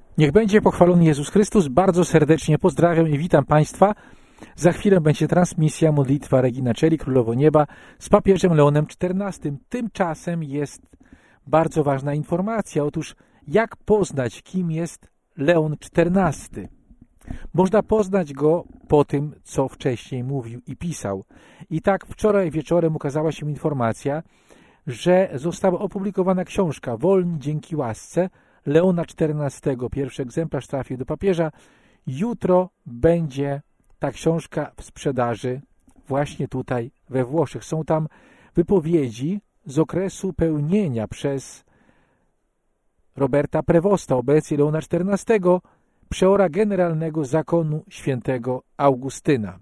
Niech będzie pochwalony Jezus Chrystus. Bardzo serdecznie pozdrawiam i witam Państwa. Za chwilę będzie transmisja modlitwa Regina Coeli, Królowo Nieba, z papieżem Leonem XIV. Tymczasem jest bardzo ważna informacja. Otóż jak poznać, kim jest Leon XIV? Można poznać go po tym, co wcześniej mówił i pisał. I tak wczoraj wieczorem ukazała się informacja, że została opublikowana książka Wolni dzięki łasce Leona XIV. Pierwszy egzemplarz trafił do papieża. Jutro będzie ta książka w sprzedaży właśnie tutaj we Włoszech. Są tam wypowiedzi z okresu pełnienia przez Roberta Prevosta, obecnie Leona XIV, przeora generalnego zakonu świętego Augustyna.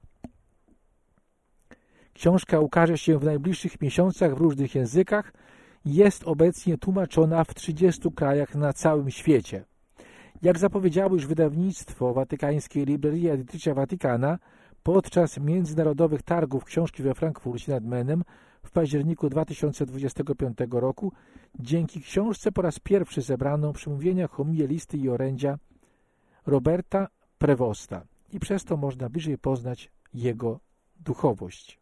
Książka ukaże się w najbliższych miesiącach w różnych językach. Jest obecnie tłumaczona w 30 krajach na całym świecie. Jak zapowiedziało już wydawnictwo watykańskie Libreria Editrice Vaticana, podczas międzynarodowych targów książki we Frankfurcie nad Menem w październiku 2025 roku, dzięki książce po raz pierwszy zebrano przemówienia, homilie, listy i orędzia Roberta Prevosta i przez to można bliżej poznać jego duchowość.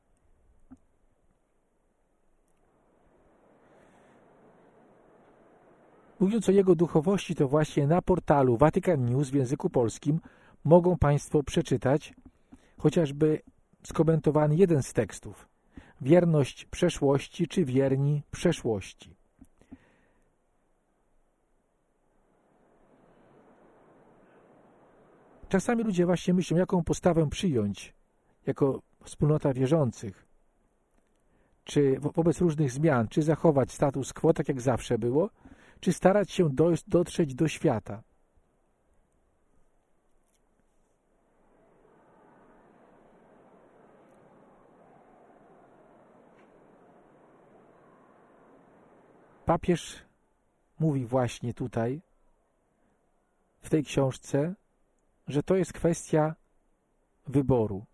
Mówiąc o jego duchowości, to właśnie na portalu Vatican News w języku polskim mogą Państwo przeczytać chociażby skomentowany jeden z tekstów. Wierność przeszłości czy wierni przeszłości. Czasami ludzie właśnie myślą, jaką postawę przyjąć jako wspólnota wierzących. Czy wobec różnych zmian, czy zachować status quo, tak jak zawsze było, czy starać się dotrzeć do świata. Papież mówi właśnie tutaj, w tej książce, że to jest kwestia wyboru.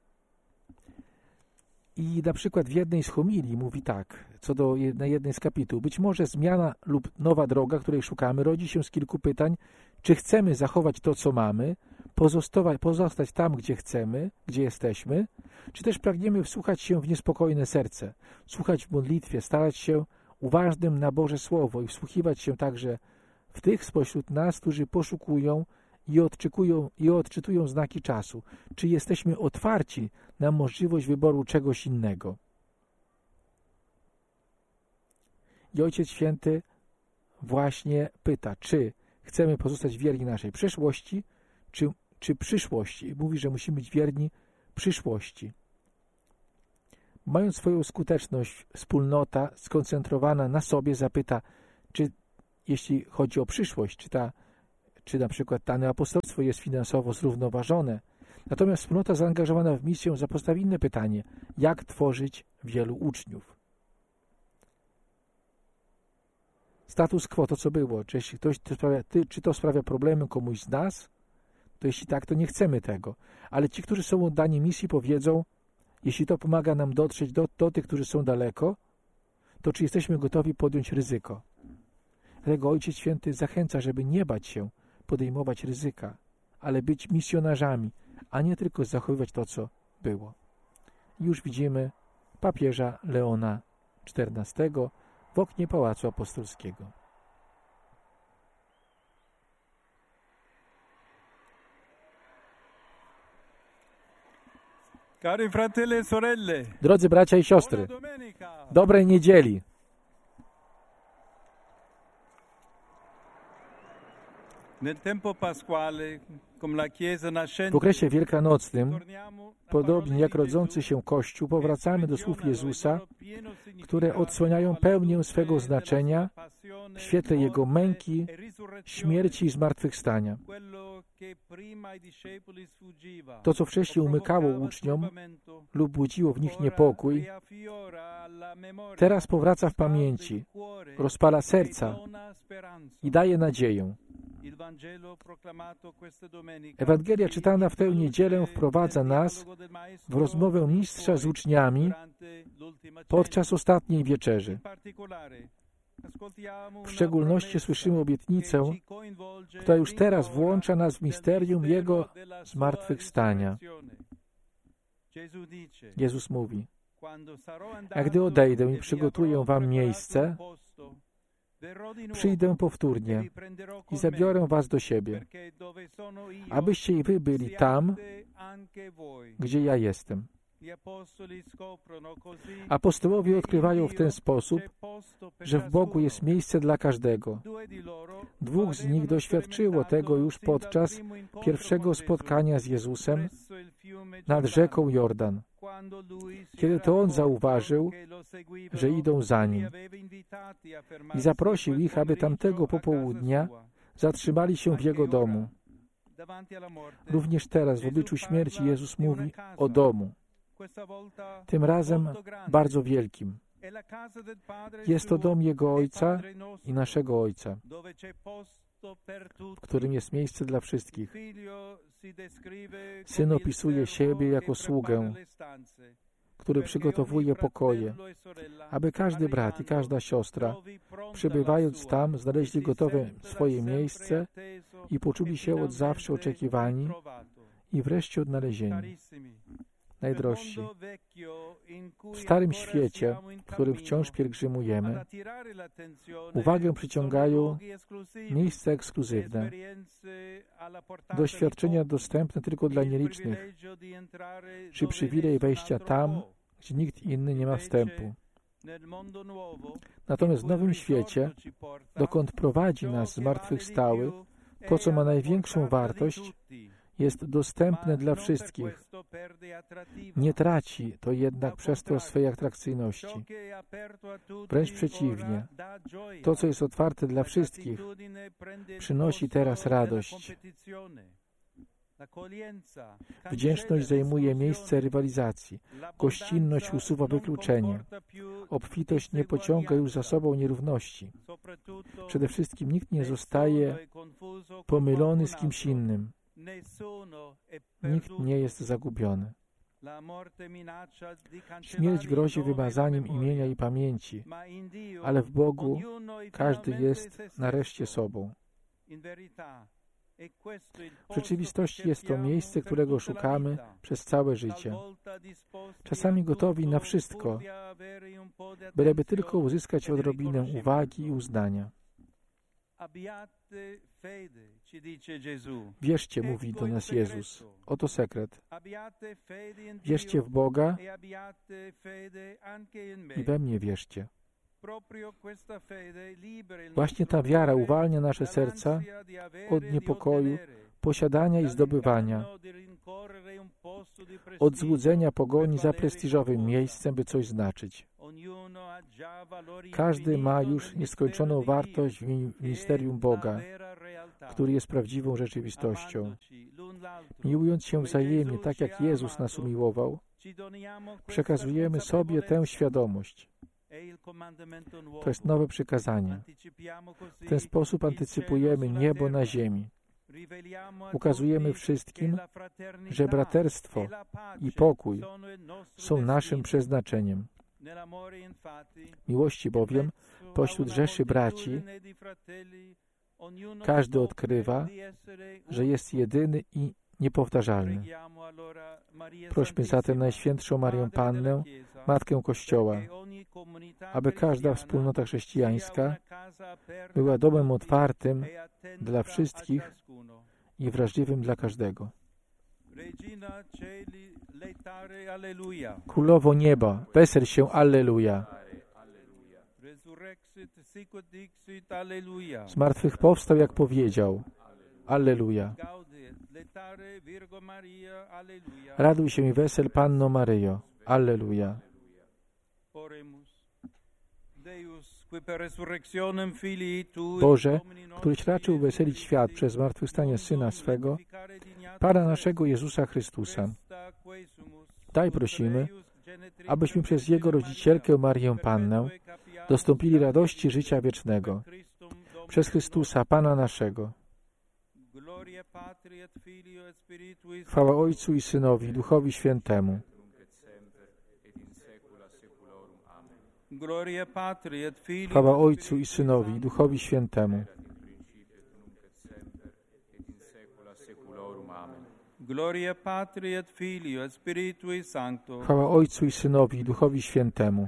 I na przykład w jednej z homilii mówi tak, co do jednej z kapituł. Być może zmiana lub nowa droga, której szukamy, rodzi się z kilku pytań, czy chcemy zachować to, co mamy, pozostać tam, gdzie chcemy, gdzie jesteśmy, czy też pragniemy wsłuchać się w niespokojne serce, słuchać w modlitwie, starać się uważnym na Boże Słowo i wsłuchiwać się także w tych spośród nas, którzy poszukują i odczytują znaki czasu. Czy jesteśmy otwarci na możliwość wyboru czegoś innego? I Ojciec Święty właśnie pyta, czy chcemy pozostać wierni naszej przeszłości, czy przyszłości. Mówi, że musimy być wierni przyszłości. Mając swoją skuteczność, wspólnota skoncentrowana na sobie zapyta, czy jeśli chodzi o przyszłość, czy na przykład dane apostolstwo jest finansowo zrównoważone. Natomiast wspólnota zaangażowana w misję zapostawi inne pytanie, jak tworzyć wielu uczniów. Status quo, to co było, czy jeśli czy to sprawia problemy komuś z nas, to jeśli tak, to nie chcemy tego. Ale ci, którzy są oddani misji, powiedzą, jeśli to pomaga nam dotrzeć do tych, którzy są daleko, to czy jesteśmy gotowi podjąć ryzyko. Dlatego Ojciec Święty zachęca, żeby nie bać się podejmować ryzyka, ale być misjonarzami, a nie tylko zachowywać to, co było. Już widzimy papieża Leona XIV w oknie Pałacu Apostolskiego. Cari fratelli e sorelle, Drodzy bracia i siostry, dobrej niedzieli. W okresie wielkanocnym, podobnie jak rodzący się Kościół, powracamy do słów Jezusa, które odsłaniają pełnię swego znaczenia w świetle Jego męki, śmierci i zmartwychwstania. To, co wcześniej umykało uczniom lub budziło w nich niepokój, teraz powraca w pamięci, rozpala serca i daje nadzieję. Ewangelia czytana w tę niedzielę wprowadza nas w rozmowę mistrza z uczniami podczas ostatniej wieczerzy. W szczególności słyszymy obietnicę, która już teraz włącza nas w misterium Jego zmartwychwstania. Jezus mówi: a gdy odejdę i przygotuję wam miejsce, przyjdę powtórnie i zabiorę was do siebie, abyście i wy byli tam, gdzie ja jestem. Apostołowie odkrywają w ten sposób, że w Bogu jest miejsce dla każdego. Dwóch z nich doświadczyło tego już podczas pierwszego spotkania z Jezusem nad rzeką Jordan, kiedy to On zauważył, że idą za Nim i zaprosił ich, aby tamtego popołudnia zatrzymali się w Jego domu. Również teraz w obliczu śmierci Jezus mówi o domu, tym razem bardzo wielkim. Jest to dom Jego Ojca i naszego Ojca, w którym jest miejsce dla wszystkich. Syn opisuje siebie jako sługę, który przygotowuje pokoje, aby każdy brat i każda siostra, przebywając tam, znaleźli gotowe swoje miejsce i poczuli się od zawsze oczekiwani i wreszcie odnalezieni. Najdrożsi, w starym świecie, w którym wciąż pielgrzymujemy, uwagę przyciągają miejsca ekskluzywne, doświadczenia dostępne tylko dla nielicznych, czy przywilej wejścia tam, gdzie nikt inny nie ma wstępu. Natomiast w nowym świecie, dokąd prowadzi nas zmartwychwstały, to, co ma największą wartość, jest dostępne dla wszystkich. Nie traci to jednak przez to swej atrakcyjności. Wręcz przeciwnie. To, co jest otwarte dla wszystkich, przynosi teraz radość. Wdzięczność zajmuje miejsce rywalizacji. Gościnność usuwa wykluczenie. Obfitość nie pociąga już za sobą nierówności. Przede wszystkim nikt nie zostaje pomylony z kimś innym. Nikt nie jest zagubiony. Śmierć grozi wymazaniem imienia i pamięci, ale w Bogu każdy jest nareszcie sobą. W rzeczywistości jest to miejsce, którego szukamy przez całe życie. Czasami gotowi na wszystko, byleby tylko uzyskać odrobinę uwagi i uznania. Wierzcie, mówi do nas Jezus. Oto sekret. Wierzcie w Boga i we mnie wierzcie. Właśnie ta wiara uwalnia nasze serca od niepokoju, posiadania i zdobywania, od złudzenia pogoni za prestiżowym miejscem, by coś znaczyć. Każdy ma już nieskończoną wartość w misterium Boga, który jest prawdziwą rzeczywistością. Miłując się wzajemnie, tak jak Jezus nas umiłował, przekazujemy sobie tę świadomość. To jest nowe przykazanie. W ten sposób antycypujemy niebo na ziemi. Ukazujemy wszystkim, że braterstwo i pokój są naszym przeznaczeniem. Miłości bowiem pośród rzeszy braci każdy odkrywa, że jest jedyny i niepowtarzalny. Prośmy zatem Najświętszą Marię Pannę, Matkę Kościoła, aby każda wspólnota chrześcijańska była domem otwartym dla wszystkich i wrażliwym dla każdego. Królowo nieba, wesel się, Alleluja. Zmartwychwstał, jak powiedział. Alleluja. Raduj się i wesel, Panno Maryjo. Alleluja. Boże, któryś raczył weselić świat przez zmartwychwstanie Syna swego, Pana naszego Jezusa Chrystusa. Daj, prosimy, abyśmy przez Jego rodzicielkę Marię Pannę dostąpili radości życia wiecznego. Przez Chrystusa, Pana naszego. Chwała Ojcu i Synowi, i Duchowi Świętemu. Chwała Ojcu i Synowi, i Duchowi Świętemu. Gloria Patri et Filio et Spiritui Sancto. Chwała Ojcu i Synowi i Duchowi Świętemu.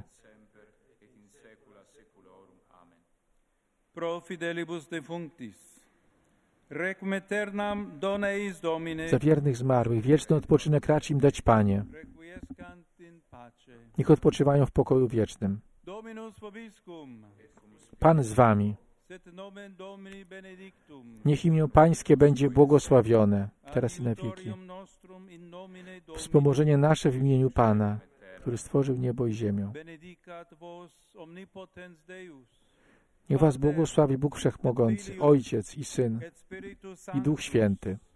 Pro fidelibus defunctis. Requiem aeternam dona eis Domine. Za wiernych zmarłych, wieczny odpoczynek racz im dać, Panie. Requiescant in pace. Niech odpoczywają w pokoju wiecznym. Dominus vobiscum. Pan z wami. Sit nomen Domini benedictum. Niech imię Pańskie będzie błogosławione, teraz i na wieki. Adiutorium nostrum in nomine Domini. Wspomożenie nasze w imieniu Pana, który stworzył niebo i ziemię. Benedicat vos omnipotens Deus. Niech was błogosławi Bóg Wszechmogący, Ojciec i Syn Et Spiritus i Duch Sanctus. Święty.